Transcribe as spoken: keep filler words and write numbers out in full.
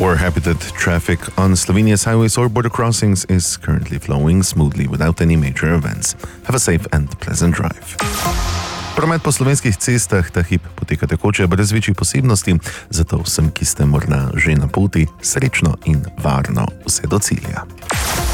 We're happy that traffic on Slovenia's highways or border crossings is currently flowing smoothly without any major events. Have a safe and pleasant drive. Promet po slovenskih cestah ta hip poteka tekoče brez večjih posebnosti, zato vsem, ki ste morda že na poti, srečno in varno vse do cilja.